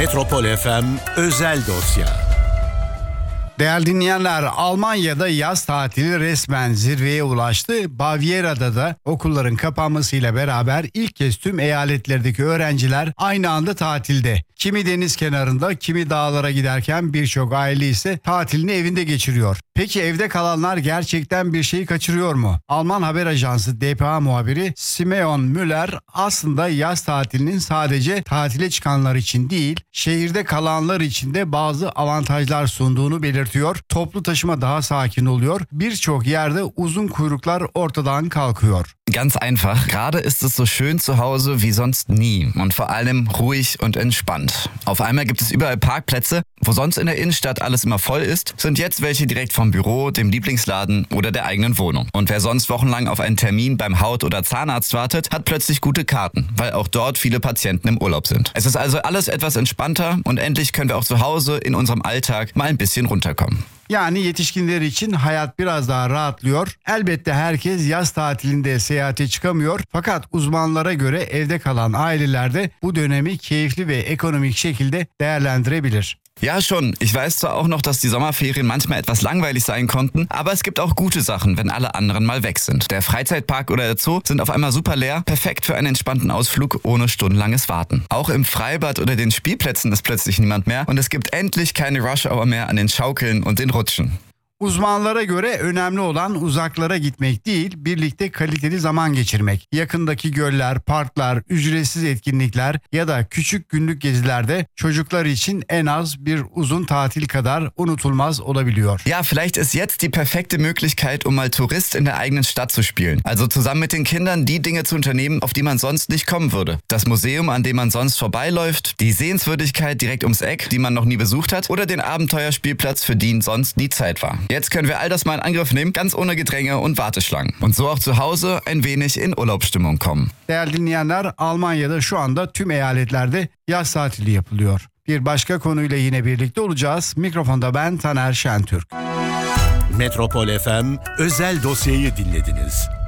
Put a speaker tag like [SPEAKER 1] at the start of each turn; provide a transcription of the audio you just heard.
[SPEAKER 1] Metropol FM özel dosya.
[SPEAKER 2] Değerli dinleyenler, Almanya'da yaz tatili resmen zirveye ulaştı. Baviera'da da okulların kapanmasıyla beraber ilk kez tüm eyaletlerdeki öğrenciler aynı anda tatilde. Kimi deniz kenarında, kimi dağlara giderken birçok aile ise tatilini evinde geçiriyor. Peki evde kalanlar gerçekten bir şeyi kaçırıyor mu? Alman haber ajansı dpa muhabiri Simeon Müller aslında yaz tatilinin sadece tatile çıkanlar için değil, şehirde kalanlar için de bazı avantajlar sunduğunu belirtiyor. Toplu taşıma daha sakin oluyor. Birçok yerde uzun kuyruklar ortadan kalkıyor.
[SPEAKER 3] Ganz einfach. Gerade ist es so schön zu Hause wie sonst nie und vor allem ruhig und entspannt. Auf einmal gibt es überall Parkplätze. Wo sonst in der Innenstadt alles immer voll ist, sind jetzt welche direkt vom Büro, dem Lieblingsladen oder der eigenen Wohnung. Und wer sonst wochenlang auf einen Termin beim Haut- oder Zahnarzt wartet, hat plötzlich gute Karten, weil auch dort viele Patienten im Urlaub sind. Es ist also alles etwas entspannter und endlich können wir auch zu Hause in unserem Alltag mal ein bisschen runterkommen.
[SPEAKER 2] Yani yetişkinler için hayat biraz daha rahatlıyor. Elbette herkes yaz tatilinde seyahate çıkamıyor. Fakat uzmanlara göre evde kalan aileler de bu dönemi keyifli ve ekonomik şekilde değerlendirebilir.
[SPEAKER 3] Ja schon, ich weiß zwar auch noch, dass die Sommerferien manchmal etwas langweilig sein konnten, aber es gibt auch gute Sachen, wenn alle anderen mal weg sind. Der Freizeitpark oder der Zoo sind auf einmal super leer, perfekt für einen entspannten Ausflug ohne stundenlanges Warten. Auch im Freibad oder den Spielplätzen ist plötzlich niemand mehr und es gibt endlich keine Rush-Hour mehr an den Schaukeln und den Rutschen.
[SPEAKER 2] Uzmanlara göre önemli olan uzaklara gitmek değil, birlikte kaliteli zaman geçirmek. Yakındaki göller, parklar, ücretsiz etkinlikler ya da küçük günlük gezilerde çocuklar için en az bir uzun tatil kadar unutulmaz olabiliyor.
[SPEAKER 3] Ja, vielleicht ist jetzt die perfekte Möglichkeit, um mal Tourist in der eigenen Stadt zu spielen. Also zusammen mit den Kindern die Dinge zu unternehmen, auf die man sonst nicht kommen würde. Das Museum, an dem man sonst vorbeiläuft, die Sehenswürdigkeit direkt ums Eck, die man noch nie besucht hat, oder den Abenteuerspielplatz, für den sonst nie Zeit war. Jetzt können wir all das mal in Angriff nehmen, ganz ohne Gedränge und Warteschlangen. Und so auch zu Hause ein wenig in Urlaubsstimmung kommen.
[SPEAKER 2] Değerli dinleyenler, Almanya'da şu anda tüm eyaletlerde yaz tatili yapılıyor. Bir başka konuyla yine birlikte olacağız. Mikrofonda ben Taner Şentürk.
[SPEAKER 1] Metropol FM özel dosyayı dinlediniz.